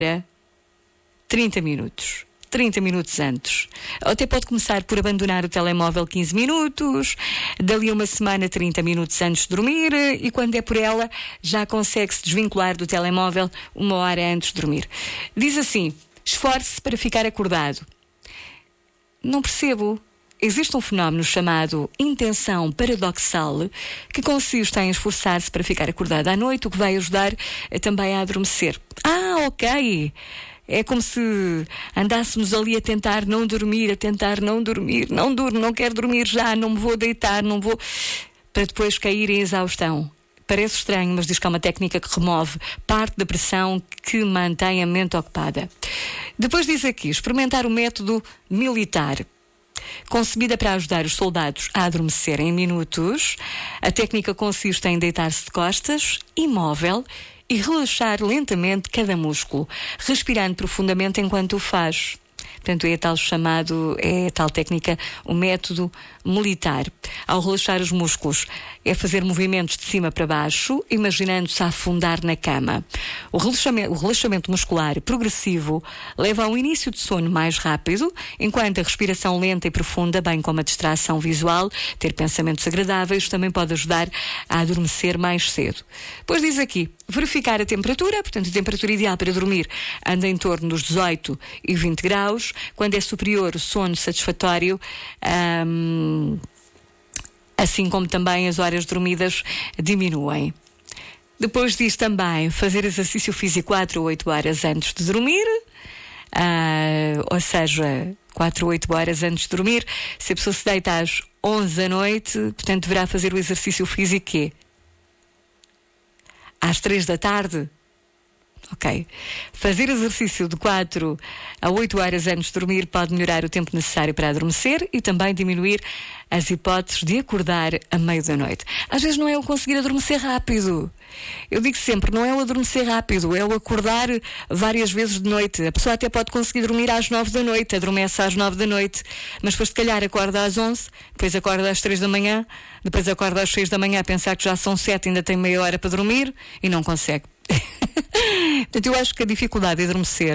30 minutos. 30 minutos antes. Até pode começar por abandonar o telemóvel 15 minutos, dali a uma semana 30 minutos antes de dormir, e quando é por ela já consegue se desvincular do telemóvel 1 hora antes de dormir. Diz assim: esforce-se para ficar acordado. Não percebo. Existe um fenómeno chamado intenção paradoxal, que consiste em esforçar-se para ficar acordado à noite, o que vai ajudar também a adormecer. Ok. É como se andássemos ali a tentar não dormir, não durmo, não quero dormir já, não me vou deitar, não vou... para depois cair em exaustão. Parece estranho, mas diz que é uma técnica que remove parte da pressão que mantém a mente ocupada. Depois diz aqui, experimentar o método militar. Concebida para ajudar os soldados a adormecerem em minutos, a técnica consiste em deitar-se de costas, imóvel, e relaxar lentamente cada músculo, respirando profundamente enquanto o faz. Portanto, é a tal técnica, o método militar. Ao relaxar os músculos, é fazer movimentos de cima para baixo, imaginando-se a afundar na cama. O relaxamento muscular progressivo leva a um início de sono mais rápido, enquanto a respiração lenta e profunda, bem como a distração visual, ter pensamentos agradáveis, também pode ajudar a adormecer mais cedo. Depois diz aqui, verificar a temperatura, portanto, a temperatura ideal para dormir anda em torno dos 18 e 20 graus. Quando é superior, o sono satisfatório, assim como também as horas dormidas diminuem. Depois diz também fazer exercício físico 4 ou 8 horas antes de dormir, ou seja, 4 ou 8 horas antes de dormir. Se a pessoa se deita às 11 da noite, portanto deverá fazer o exercício físico quê? Às 3 da tarde? Ok. Fazer exercício de 4 a 8 horas antes de dormir pode melhorar o tempo necessário para adormecer e também diminuir as hipóteses de acordar à meio da noite. Às vezes não é o conseguir adormecer rápido. Eu digo sempre, não é o adormecer rápido, é o acordar várias vezes de noite. A pessoa até pode conseguir dormir às 9 da noite, adormece às 9 da noite, mas depois se calhar acorda às 11, depois acorda às 3 da manhã, depois acorda às 6 da manhã a pensar que já são 7, ainda tem meia hora para dormir e não consegue. Portanto, eu acho que a dificuldade de adormecer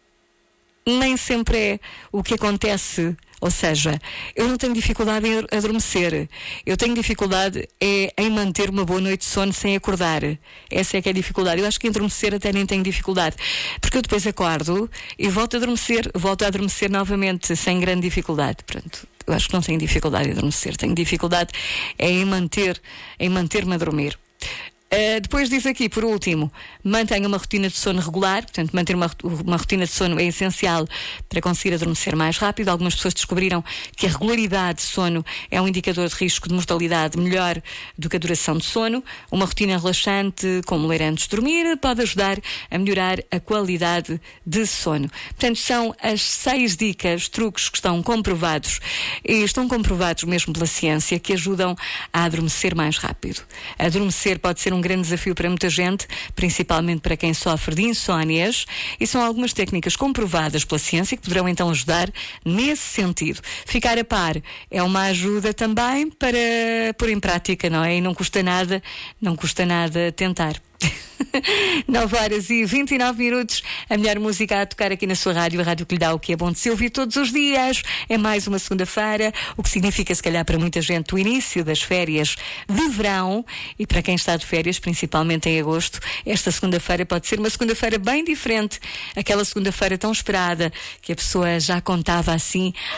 nem sempre é o que acontece. Ou seja, eu não tenho dificuldade em adormecer. Eu tenho dificuldade em manter uma boa noite de sono sem acordar. Essa é que é a dificuldade. Eu acho que em adormecer até nem tenho dificuldade. Porque eu depois acordo e volto a adormecer novamente sem grande dificuldade. Portanto, eu acho que não tenho dificuldade em adormecer. Tenho dificuldade em manter-me a dormir. Depois diz aqui, por último, mantenha uma rotina de sono regular. Portanto, manter uma rotina de sono é essencial para conseguir adormecer mais rápido. Algumas pessoas descobriram que a regularidade de sono é um indicador de risco de mortalidade melhor do que a duração de sono. Uma rotina relaxante, como ler antes de dormir, pode ajudar a melhorar a qualidade de sono. Portanto, são as 6 dicas, truques que estão comprovados, e estão comprovados mesmo pela ciência, que ajudam a adormecer mais rápido. Adormecer pode ser um grande desafio para muita gente, principalmente para quem sofre de insónias, e são algumas técnicas comprovadas pela ciência que poderão então ajudar nesse sentido. Ficar a par é uma ajuda também para pôr em prática, não é? E não custa nada tentar. 9 horas e 29 minutos, a melhor música a tocar aqui na sua rádio, a rádio que lhe dá o que é bom de se ouvir todos os dias. É mais uma segunda-feira, o que significa, se calhar, para muita gente, o início das férias de verão, e para quem está de férias, principalmente em agosto, esta segunda-feira pode ser uma segunda-feira bem diferente, aquela segunda-feira tão esperada, que a pessoa já contava assim